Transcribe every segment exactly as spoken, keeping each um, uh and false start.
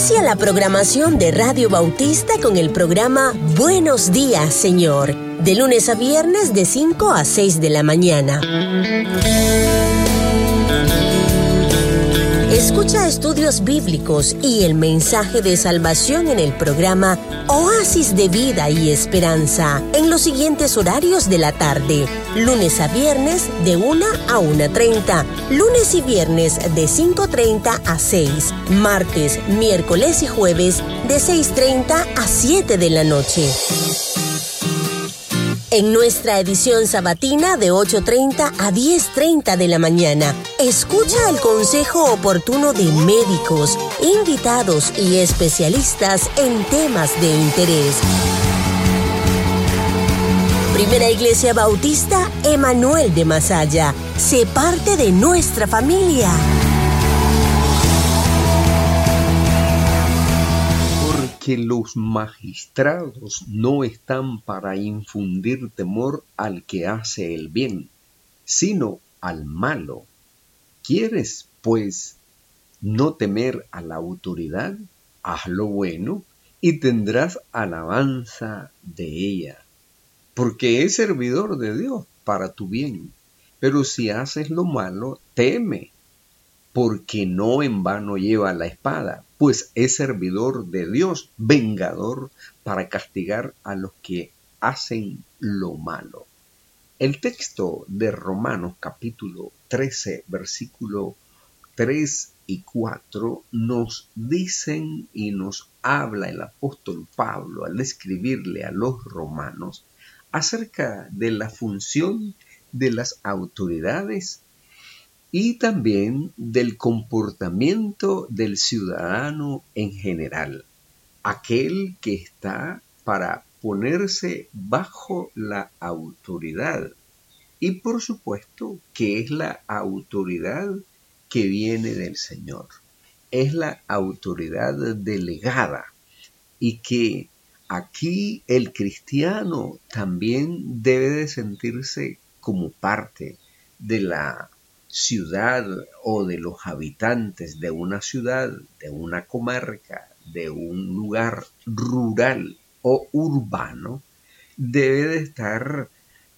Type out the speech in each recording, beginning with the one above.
Inicia la programación de Radio Bautista con el programa Buenos Días, Señor, de lunes a viernes de cinco a seis de la mañana. Escucha estudios bíblicos y el mensaje de salvación en el programa Oasis de Vida y Esperanza en los siguientes horarios de la tarde: lunes a viernes de una a una treinta, lunes y viernes de cinco treinta a seis, martes, miércoles y jueves de seis treinta a siete de la noche. En nuestra edición sabatina de ocho treinta a diez treinta de la mañana, escucha el consejo oportuno de médicos, invitados y especialistas en temas de interés. Primera Iglesia Bautista Emanuel de Masaya, sé parte de nuestra familia. Que los magistrados no están para infundir temor al que hace el bien, sino al malo. ¿Quieres, pues, no temer a la autoridad? Haz lo bueno y tendrás alabanza de ella, porque es servidor de Dios para tu bien. Pero si haces lo malo, teme, porque no en vano lleva la espada, pues es servidor de Dios, vengador para castigar a los que hacen lo malo. El texto de Romanos capítulo trece, versículo tres y cuatro nos dicen y nos habla el apóstol Pablo al escribirle a los romanos acerca de la función de las autoridades y también del comportamiento del ciudadano en general, aquel que está para ponerse bajo la autoridad. Y por supuesto que es la autoridad que viene del Señor, es la autoridad delegada, y que aquí el cristiano también debe de sentirse como parte de la ciudad o de los habitantes de una ciudad, de una comarca, de un lugar rural o urbano. Debe de estar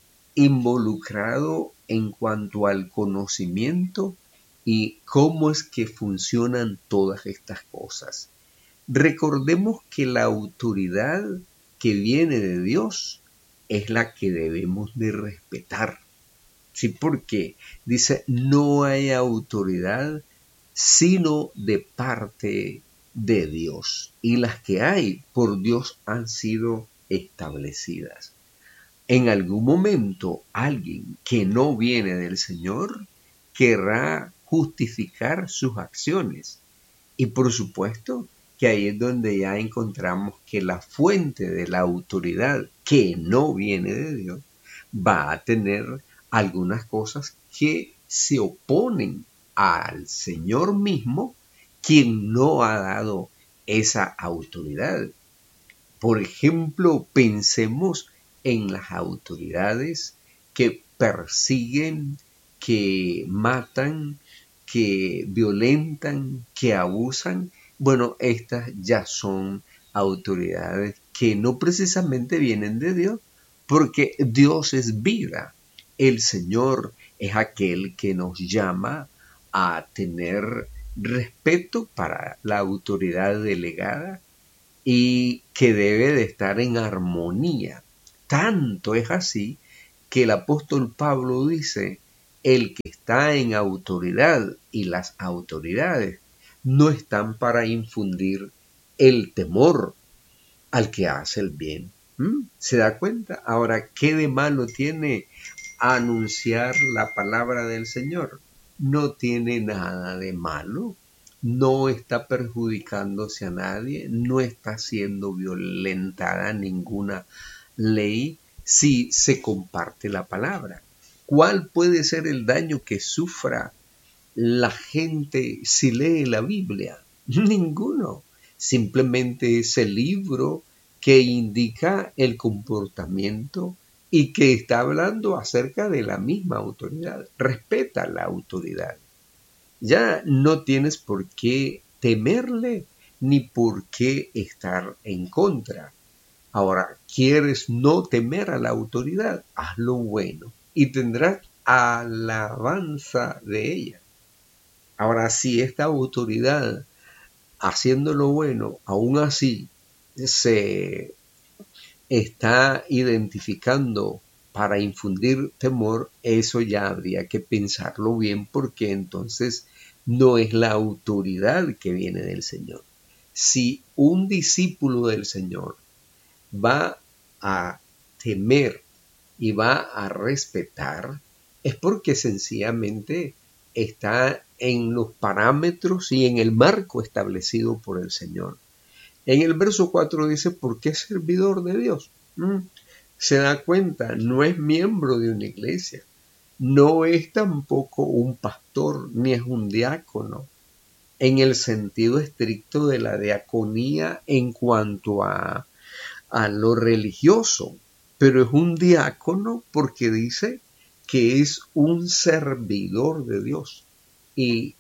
involucrado en cuanto al conocimiento y cómo es que funcionan todas estas cosas. Recordemos que la autoridad que viene de Dios es la que debemos de respetar. Sí, porque dice, no hay autoridad sino de parte de Dios. Y las que hay por Dios han sido establecidas. En algún momento alguien que no viene del Señor querrá justificar sus acciones. Y por supuesto que ahí es donde ya encontramos que la fuente de la autoridad que no viene de Dios va a tener algunas cosas que se oponen al Señor mismo, quien no ha dado esa autoridad. Por ejemplo, pensemos en las autoridades que persiguen, que matan, que violentan, que abusan. Bueno, estas ya son autoridades que no precisamente vienen de Dios, porque Dios es vida. El Señor es aquel que nos llama a tener respeto para la autoridad delegada y que debe de estar en armonía. Tanto es así que el apóstol Pablo dice, el que está en autoridad y las autoridades no están para infundir el temor al que hace el bien. ¿Mm? ¿Se da cuenta? Ahora, ¿qué de malo tiene anunciar la palabra del Señor? No tiene nada de malo, no está perjudicándose a nadie, no está siendo violentada ninguna ley si se comparte la palabra. ¿Cuál puede ser el daño que sufra la gente si lee la Biblia? Ninguno. Simplemente es el libro que indica el comportamiento y que está hablando acerca de la misma autoridad. Respeta la autoridad. Ya no tienes por qué temerle ni por qué estar en contra. Ahora, ¿quieres no temer a la autoridad? Haz lo bueno y tendrás alabanza de ella. Ahora, si esta autoridad, haciendo lo bueno, aún así se está identificando para infundir temor, eso ya habría que pensarlo bien, porque entonces no es la autoridad que viene del Señor. Si un discípulo del Señor va a temer y va a respetar, es porque sencillamente está en los parámetros y en el marco establecido por el Señor. En el verso cuatro dice, ¿por qué servidor de Dios? Mm, se da cuenta, no es miembro de una iglesia, no es tampoco un pastor, ni es un diácono, en el sentido estricto de la diaconía en cuanto a, a lo religioso, pero es un diácono porque dice que es un servidor de Dios. Y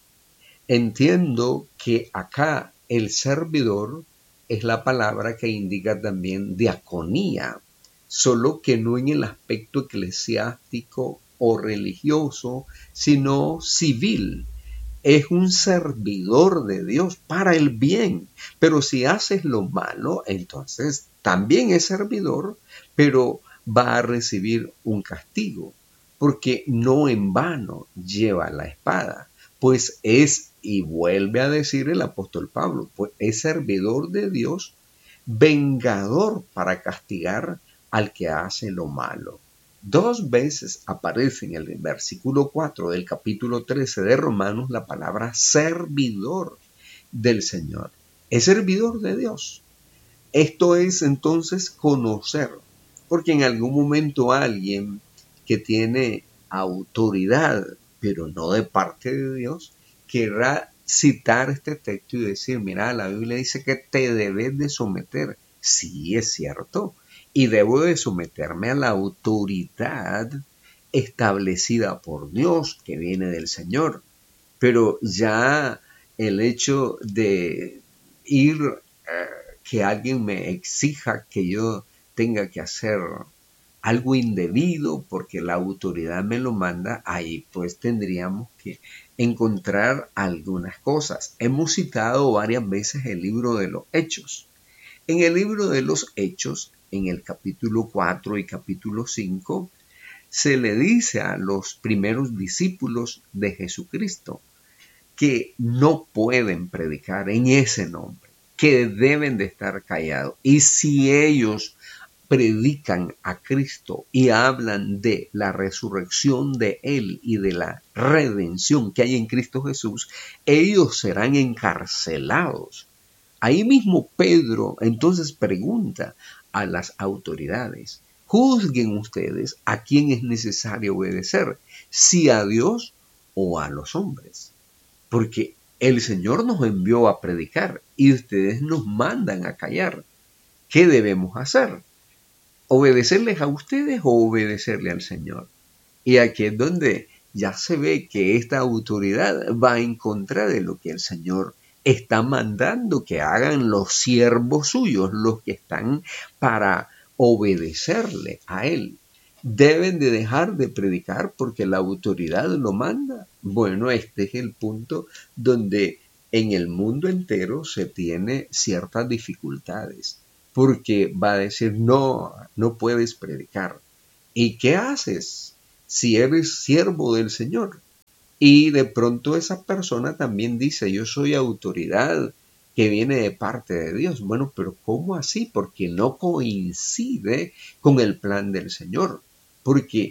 entiendo que acá el servidor es la palabra que indica también diaconía, solo que no en el aspecto eclesiástico o religioso, sino civil. Es un servidor de Dios para el bien, pero si haces lo malo, entonces también es servidor, pero va a recibir un castigo, porque no en vano lleva la espada, pues es, y vuelve a decir el apóstol Pablo, pues es servidor de Dios, vengador para castigar al que hace lo malo. Dos veces aparece en el versículo cuatro del capítulo trece de Romanos la palabra servidor del Señor. Es servidor de Dios. Esto es entonces conocer, porque en algún momento alguien que tiene autoridad, pero no de parte de Dios, querrá citar este texto y decir, mira, la Biblia dice que te debes de someter. Sí, es cierto. Y debo de someterme a la autoridad establecida por Dios, que viene del Señor. Pero ya el hecho de ir, eh, que alguien me exija que yo tenga que hacer algo indebido porque la autoridad me lo manda, ahí pues tendríamos que encontrar algunas cosas. Hemos citado varias veces el libro de los Hechos. En el libro de los Hechos, en el capítulo cuatro y capítulo cinco, se le dice a los primeros discípulos de Jesucristo que no pueden predicar en ese nombre, que deben de estar callados. Y si ellos predican a Cristo y hablan de la resurrección de Él y de la redención que hay en Cristo Jesús, ellos serán encarcelados. Ahí mismo Pedro entonces pregunta a las autoridades, juzguen ustedes a quién es necesario obedecer, si a Dios o a los hombres, porque el Señor nos envió a predicar y ustedes nos mandan a callar. ¿Qué debemos hacer? ¿Obedecerles a ustedes o obedecerle al Señor? Y aquí es donde ya se ve que esta autoridad va en contra de lo que el Señor está mandando que hagan los siervos suyos, los que están para obedecerle a Él. Deben de dejar de predicar porque la autoridad lo manda. Bueno, este es el punto donde en el mundo entero se tiene ciertas dificultades, porque va a decir, no, no puedes predicar. ¿Y qué haces si eres siervo del Señor? Y de pronto esa persona también dice, yo soy autoridad que viene de parte de Dios. Bueno, pero ¿cómo así? Porque no coincide con el plan del Señor, porque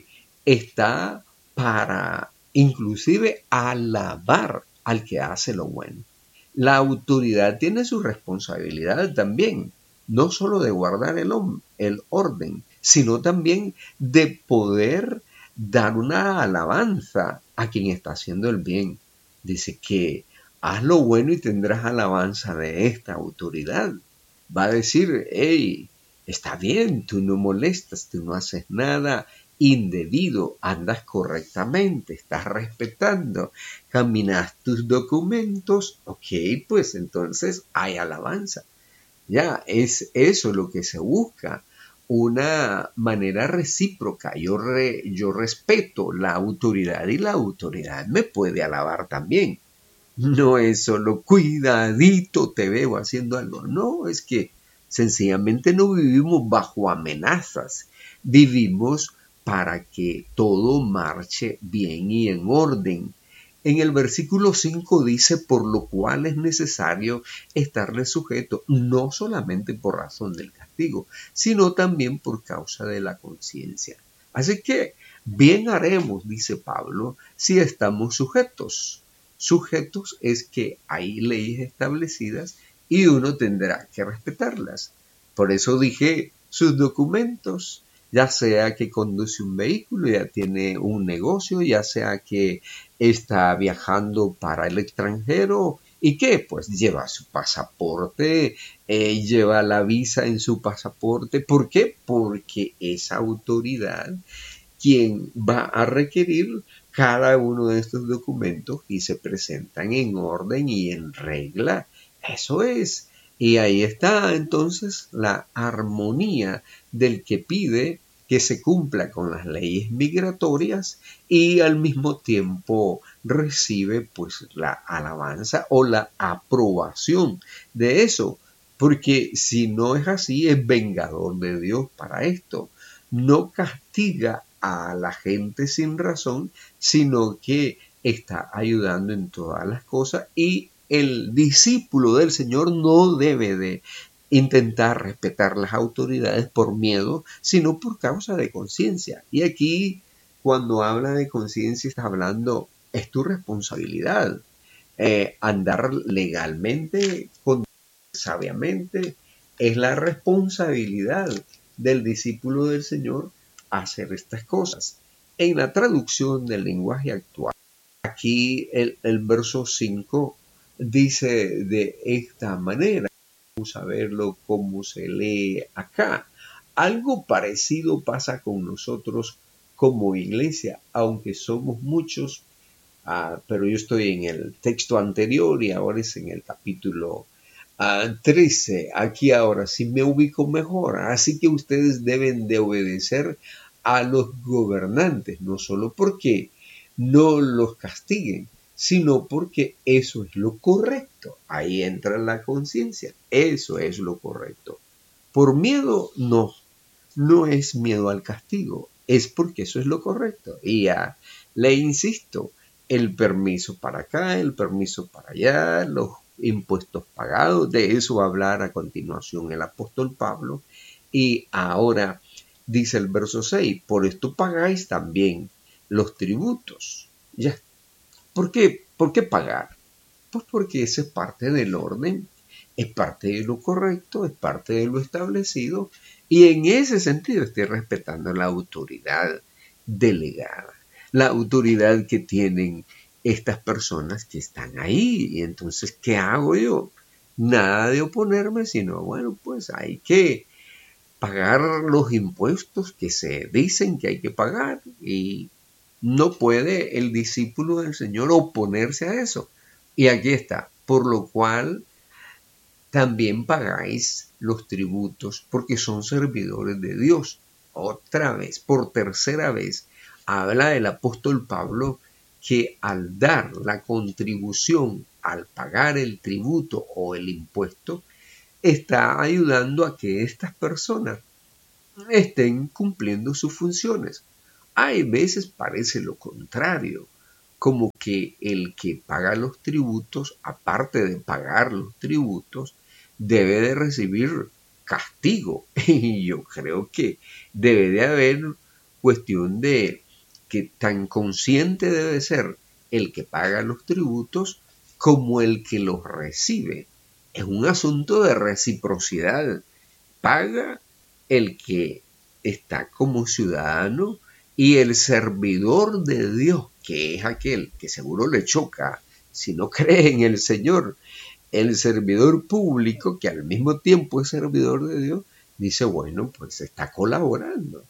está para inclusive alabar al que hace lo bueno. La autoridad tiene su responsabilidad también, no solo de guardar el, el orden, sino también de poder dar una alabanza a quien está haciendo el bien. Dice que haz lo bueno y tendrás alabanza de esta autoridad. Va a decir, hey, está bien, tú no molestas, tú no haces nada indebido, andas correctamente, estás respetando, caminas tus documentos, ok, pues entonces hay alabanza. Ya, es eso lo que se busca, una manera recíproca. Yo, re, yo respeto la autoridad y la autoridad me puede alabar también. No es solo cuidadito te veo haciendo algo, no, es que sencillamente no vivimos bajo amenazas, vivimos para que todo marche bien y en orden. En el versículo cinco dice, por lo cual es necesario estarle sujeto, no solamente por razón del castigo, sino también por causa de la conciencia. Así que bien haremos, dice Pablo, si estamos sujetos. Sujetos es que hay leyes establecidas y uno tendrá que respetarlas. Por eso dije sus documentos, ya sea que conduce un vehículo, ya tiene un negocio, ya sea que está viajando para el extranjero y que pues lleva su pasaporte, eh, lleva la visa en su pasaporte. ¿Por qué? Porque esa autoridad quien va a requerir cada uno de estos documentos y se presentan en orden y en regla. Eso es. Y ahí está entonces la armonía del que pide que se cumpla con las leyes migratorias y al mismo tiempo recibe pues la alabanza o la aprobación de eso. Porque si no es así, es vengador de Dios para esto. No castiga a la gente sin razón, sino que está ayudando en todas las cosas y el discípulo del Señor no debe de intentar respetar las autoridades por miedo, sino por causa de conciencia. Y aquí, cuando habla de conciencia, está hablando, es tu responsabilidad. Eh, andar legalmente, con, sabiamente, es la responsabilidad del discípulo del Señor hacer estas cosas. En la traducción del lenguaje actual, aquí el, el verso cinco dice de esta manera. Vamos a verlo cómo se lee acá. Algo parecido pasa con nosotros como iglesia, aunque somos muchos, uh, pero yo estoy en el texto anterior y ahora es en el capítulo uh, trece. Aquí ahora sí me ubico mejor. Así que ustedes deben de obedecer a los gobernantes, no solo porque no los castiguen, sino porque eso es lo correcto. Ahí entra la conciencia. Eso es lo correcto. Por miedo, no. No es miedo al castigo. Es porque eso es lo correcto. Y ya le insisto, el permiso para acá, el permiso para allá, los impuestos pagados, de eso va a hablar a continuación el apóstol Pablo. Y ahora dice el verso seis, por esto pagáis también los tributos. Ya. ¿Por qué? ¿Por qué pagar? Pues porque eso es parte del orden, es parte de lo correcto, es parte de lo establecido y en ese sentido estoy respetando la autoridad delegada, la autoridad que tienen estas personas que están ahí. Y entonces, ¿qué hago yo? Nada de oponerme, sino, bueno, pues hay que pagar los impuestos que se dicen que hay que pagar y no puede el discípulo del Señor oponerse a eso. Y aquí está, por lo cual también pagáis los tributos porque son servidores de Dios. Otra vez, por tercera vez, habla el apóstol Pablo que al dar la contribución, al pagar el tributo o el impuesto, está ayudando a que estas personas estén cumpliendo sus funciones. Hay veces parece lo contrario, como que el que paga los tributos, aparte de pagar los tributos, debe de recibir castigo. Y yo creo que debe de haber cuestión de que tan consciente debe ser el que paga los tributos como el que los recibe. Es un asunto de reciprocidad. Paga el que está como ciudadano y el servidor de Dios, que es aquel que seguro le choca si no cree en el Señor, el servidor público, que al mismo tiempo es servidor de Dios, dice, bueno, pues está colaborando.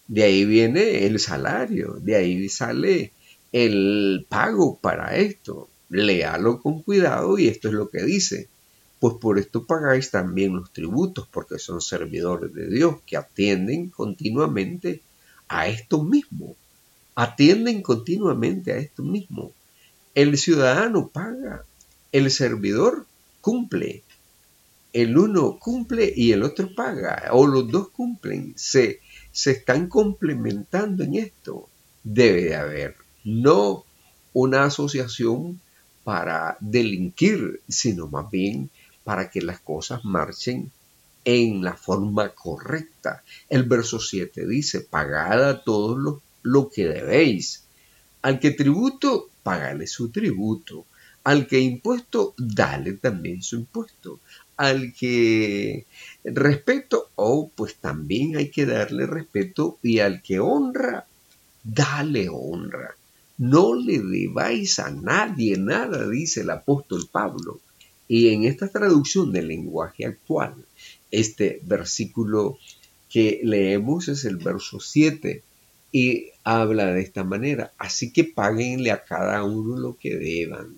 De ahí viene el salario, de ahí sale el pago para esto. Léalo con cuidado y esto es lo que dice. Pues por esto pagáis también los tributos, porque son servidores de Dios que atienden continuamente a esto mismo. Atienden continuamente a esto mismo. El ciudadano paga, el servidor cumple. El uno cumple y el otro paga, o los dos cumplen, se, se están complementando en esto. Debe de haber no una asociación para delinquir, sino más bien para que las cosas marchen en la forma correcta. El verso siete dice, pagad a todos lo, lo que debéis. Al que tributo, págale su tributo. Al que impuesto, dale también su impuesto. Al que respeto, oh, pues también hay que darle respeto. Y al que honra, dale honra. No le debáis a nadie nada, dice el apóstol Pablo. Y en esta traducción del lenguaje actual, este versículo que leemos es el verso siete y habla de esta manera. Así que páguenle a cada uno lo que deban,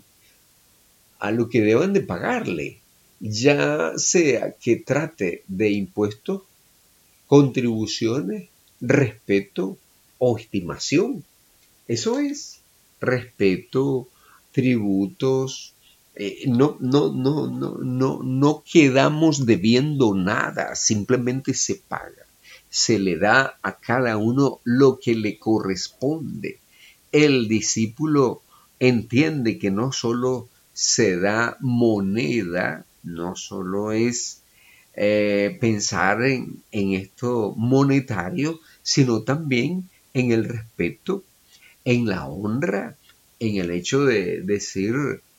a lo que deban de pagarle, ya sea que trate de impuestos, contribuciones, respeto o estimación. Eso es respeto, tributos. Eh, no, no, no, no, no, no quedamos debiendo nada, simplemente se paga. Se le da a cada uno lo que le corresponde. El discípulo entiende que no solo se da moneda, no solo es eh, pensar en, en esto monetario, sino también en el respeto, en la honra, en el hecho de decir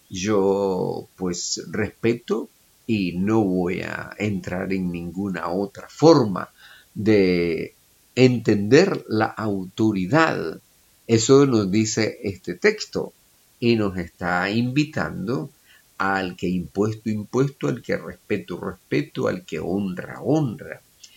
yo pues respeto y no voy a entrar en ninguna otra forma de entender la autoridad. Eso nos dice este texto y nos está invitando al que impuesto, impuesto, al que respeto, respeto, al que honra, honra.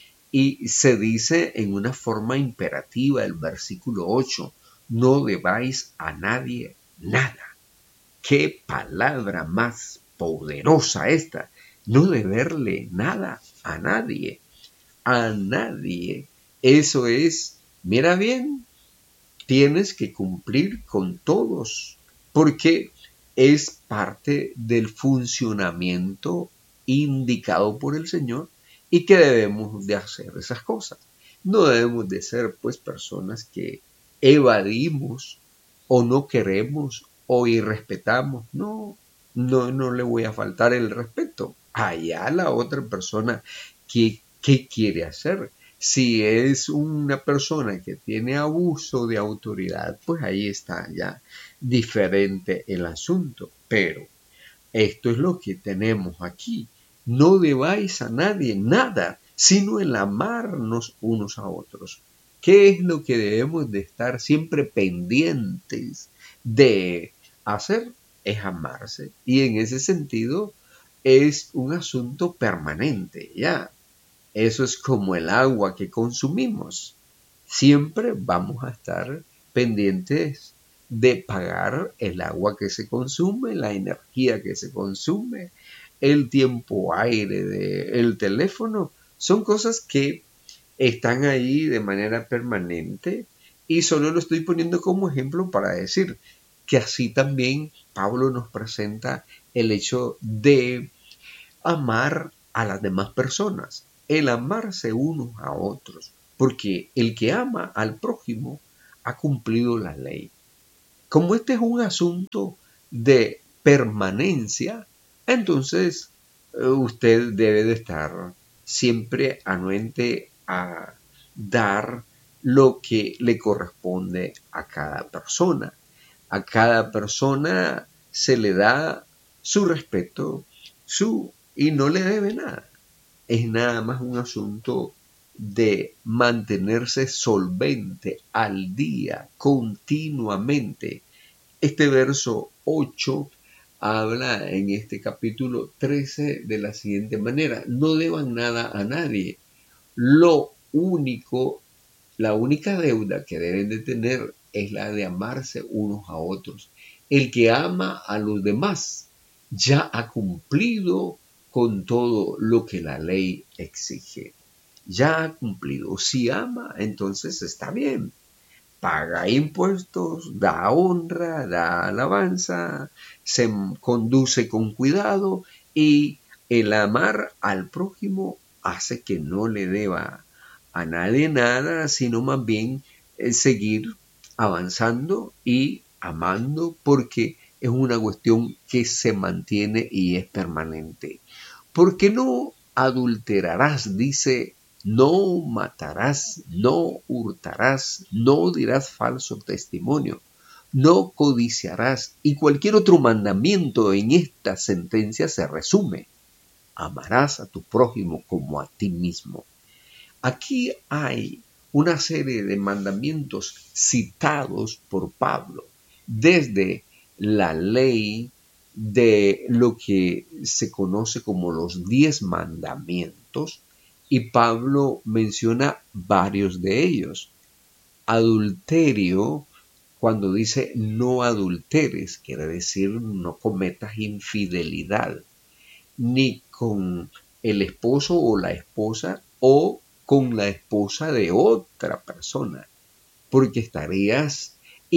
Y se dice en una forma imperativa el versículo ocho, no debáis a nadie nada. ¡Qué palabra más poderosa esta! No deberle nada a nadie, a nadie. Eso es, mira bien, tienes que cumplir con todos, porque es parte del funcionamiento indicado por el Señor y que debemos de hacer esas cosas. No debemos de ser pues personas que evadimos o no queremos o irrespetamos. No, no, no le voy a faltar el respeto. Allá la otra persona que, ¿qué quiere hacer? Si es una persona que tiene abuso de autoridad, pues ahí está ya diferente el asunto. Pero esto es lo que tenemos aquí. No debáis a nadie nada, sino el amarnos unos a otros. ¿Qué es lo que debemos de estar siempre pendientes de hacer? Es amarse. Y en ese sentido es un asunto permanente, ya. Eso es como el agua que consumimos. Siempre vamos a estar pendientes de pagar el agua que se consume, la energía que se consume, el tiempo aire del teléfono. Son cosas que están ahí de manera permanente y solo lo estoy poniendo como ejemplo para decir que así también Pablo nos presenta el hecho de amar a las demás personas, el amarse unos a otros, porque el que ama al prójimo ha cumplido la ley. Como este es un asunto de permanencia, entonces usted debe de estar siempre anuente a dar lo que le corresponde a cada persona. A cada persona se le da su respeto, su y no le debe nada. Es nada más un asunto de mantenerse solvente al día, continuamente. Este verso ocho habla en este capítulo trece de la siguiente manera: no deban nada a nadie. Lo único La única deuda que deben de tener es la de amarse unos a otros. El que ama a los demás ya ha cumplido con todo lo que la ley exige. Ya ha cumplido. Si ama, entonces está bien. Paga impuestos, da honra, da alabanza, se conduce con cuidado y el amar al prójimo hace que no le deba a nadie nada, sino más bien eh, seguir avanzando y amando, porque es una cuestión que se mantiene y es permanente. Porque no adulterarás, dice, no matarás, no hurtarás, no dirás falso testimonio, no codiciarás, y cualquier otro mandamiento en esta sentencia se resume: amarás a tu prójimo como a ti mismo. Aquí hay una serie de mandamientos citados por Pablo desde la ley de lo que se conoce como los diez mandamientos, y Pablo menciona varios de ellos. Adulterio, cuando dice no adulteres, quiere decir no cometas infidelidad, ni con el esposo o la esposa o con la esposa de otra persona, porque estarías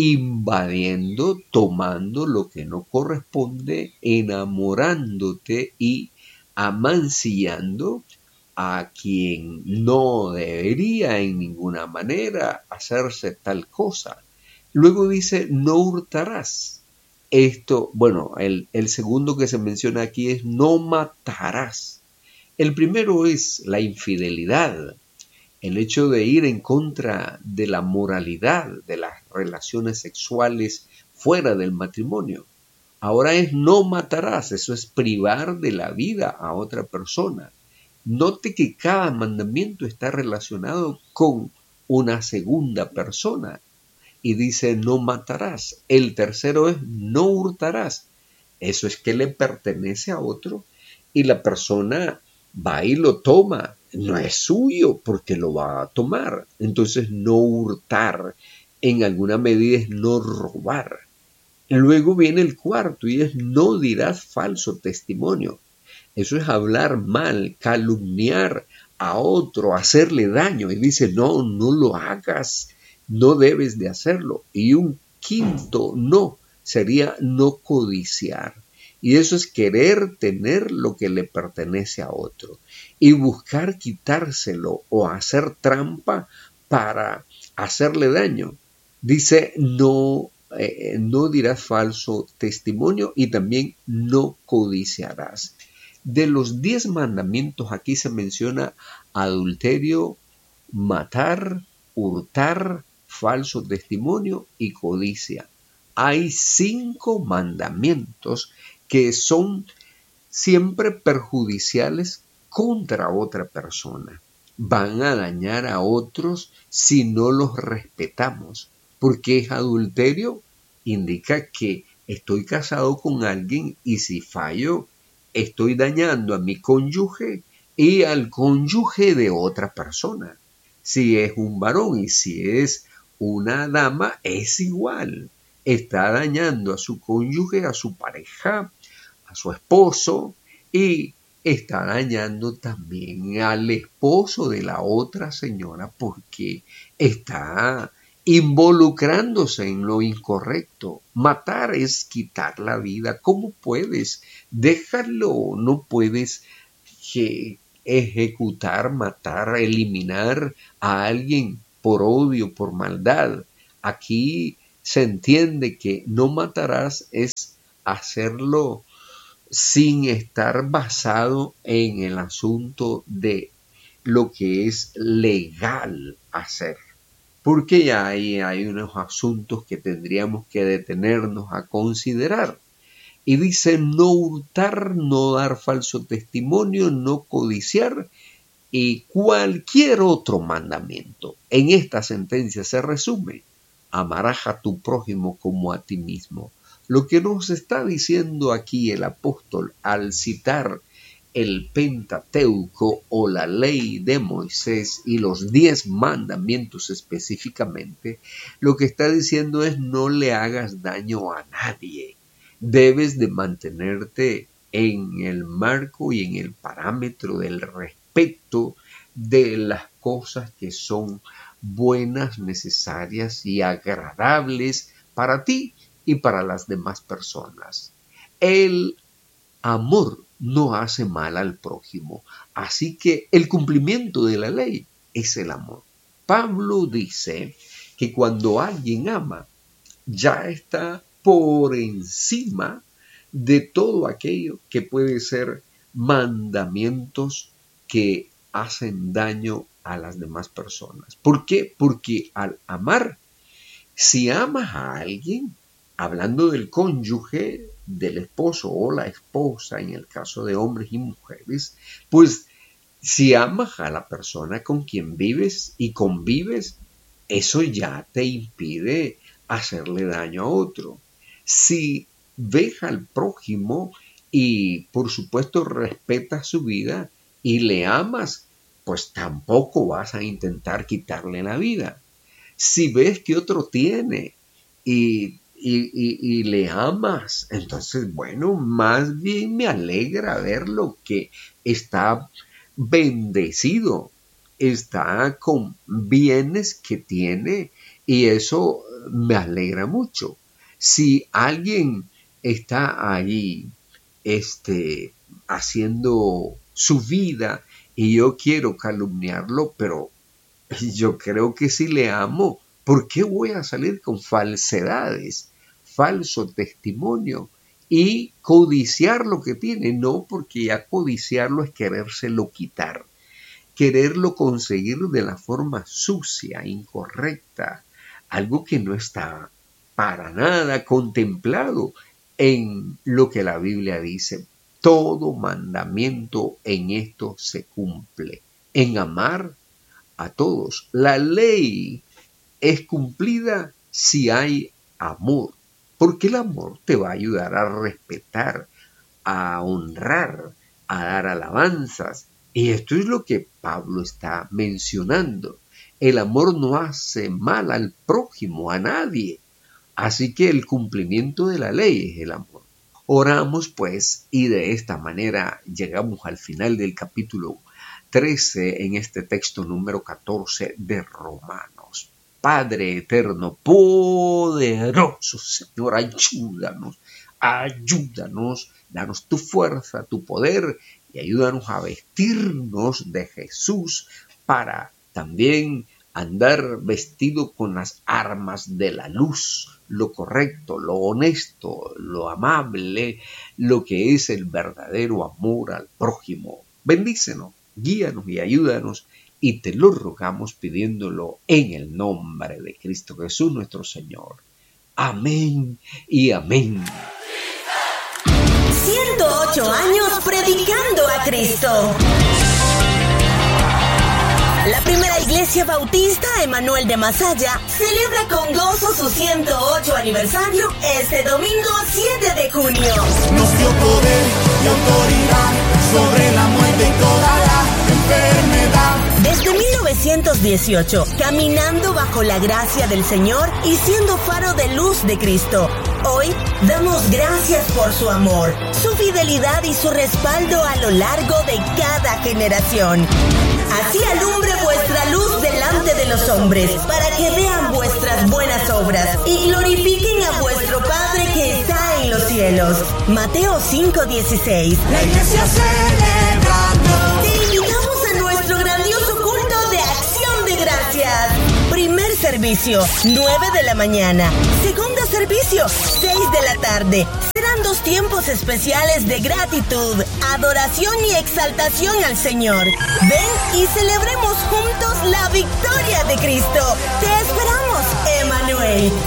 invadiendo, tomando lo que no corresponde, enamorándote y amancillando a quien no debería en ninguna manera hacerse tal cosa. Luego dice, no hurtarás. Esto, bueno, el, el segundo que se menciona aquí es no matarás. El primero es la infidelidad, el hecho de ir en contra de la moralidad de las relaciones sexuales fuera del matrimonio. Ahora es no matarás, eso es privar de la vida a otra persona. Note que cada mandamiento está relacionado con una segunda persona y dice no matarás. El tercero es no hurtarás. Eso es que le pertenece a otro y la persona va y lo toma. No es suyo porque lo va a tomar. Entonces no hurtar en alguna medida es no robar. Luego viene el cuarto y es no dirás falso testimonio. Eso es hablar mal, calumniar a otro, hacerle daño. Y dice, no, no lo hagas, no debes de hacerlo. Y un quinto no sería no codiciar. Y eso es querer tener lo que le pertenece a otro y buscar quitárselo o hacer trampa para hacerle daño. Dice, no, eh, no dirás falso testimonio y también no codiciarás. De los diez mandamientos aquí se menciona adulterio, matar, hurtar, falso testimonio y codicia. Hay cinco mandamientos que son siempre perjudiciales contra otra persona. Van a dañar a otros si no los respetamos. Porque es adulterio, indica que estoy casado con alguien y si fallo, estoy dañando a mi cónyuge y al cónyuge de otra persona. Si es un varón y si es una dama, es igual. Está dañando a su cónyuge, a su pareja, a su esposo y está dañando también al esposo de la otra señora porque está involucrándose en lo incorrecto. Matar es quitar la vida. ¿Cómo puedes dejarlo? No puedes que ejecutar, matar, eliminar a alguien por odio, por maldad. Aquí se entiende que no matarás es hacerlo sin estar basado en el asunto de lo que es legal hacer. Porque ya ahí hay unos asuntos que tendríamos que detenernos a considerar. Y dice no hurtar, no dar falso testimonio, no codiciar y cualquier otro mandamiento. En esta sentencia se resume, amarás a tu prójimo como a ti mismo. Lo que nos está diciendo aquí el apóstol al citar el Pentateuco o la ley de Moisés y los diez mandamientos específicamente, lo que está diciendo es no le hagas daño a nadie. Debes de mantenerte en el marco y en el parámetro del respeto de las cosas que son buenas, necesarias y agradables para ti y para las demás personas. El amor no hace mal al prójimo, así que el cumplimiento de la ley es el amor. Pablo dice que cuando alguien ama, ya está por encima de todo aquello que puede ser mandamientos que hacen daño a las demás personas. ¿Por qué? Porque al amar, si amas a alguien, hablando del cónyuge, del esposo o la esposa, en el caso de hombres y mujeres, pues si amas a la persona con quien vives y convives, eso ya te impide hacerle daño a otro. Si ves al prójimo y por supuesto respetas su vida y le amas, pues tampoco vas a intentar quitarle la vida. Si ves que otro tiene y Y, y, y le amas, entonces, bueno, más bien me alegra verlo que está bendecido, está con bienes que tiene y eso me alegra mucho. Si alguien está ahí este, haciendo su vida y yo quiero calumniarlo, pero yo creo que si le amo, ¿por qué voy a salir con falsedades, falso testimonio y codiciar lo que tiene? No, porque ya codiciarlo es querérselo quitar, quererlo conseguir de la forma sucia, incorrecta, algo que no está para nada contemplado en lo que la Biblia dice. Todo mandamiento en esto se cumple, en amar a todos. La ley es cumplida si hay amor, porque el amor te va a ayudar a respetar, a honrar, a dar alabanzas. Y esto es lo que Pablo está mencionando. El amor no hace mal al prójimo, a nadie. Así que el cumplimiento de la ley es el amor. Oramos pues y de esta manera llegamos al final del capítulo trece en este texto número catorce de Romanos. Padre eterno, poderoso Señor, ayúdanos, ayúdanos, danos tu fuerza, tu poder y ayúdanos a vestirnos de Jesús para también andar vestido con las armas de la luz, lo correcto, lo honesto, lo amable, lo que es el verdadero amor al prójimo. Bendícenos, guíanos y ayúdanos. Y te lo rogamos pidiéndolo en el nombre de Cristo Jesús nuestro Señor. Amén y amén. ciento ocho años predicando a Cristo. La primera iglesia bautista Emanuel de Masaya celebra con gozo su ciento ocho aniversario este domingo siete de junio. Nos dio poder y autoridad sobre la muerte y toda la enfermedad. Desde mil novecientos dieciocho, caminando bajo la gracia del Señor y siendo faro de luz de Cristo. Hoy damos gracias por su amor, su fidelidad y su respaldo a lo largo de cada generación. Así alumbre vuestra luz delante de los hombres, para que vean vuestras buenas obras y glorifiquen a vuestro Padre que está en los cielos. Mateo cinco dieciséis. La iglesia celebrando. Te invitamos a nuestro grandioso culto de acción de gracias. Primer servicio, nueve de la mañana. Segundo servicio, seis de la tarde. Serán dos tiempos especiales de gratitud, adoración y exaltación al Señor. Ven y celebremos juntos la victoria de Cristo. Te esperamos, Emanuel.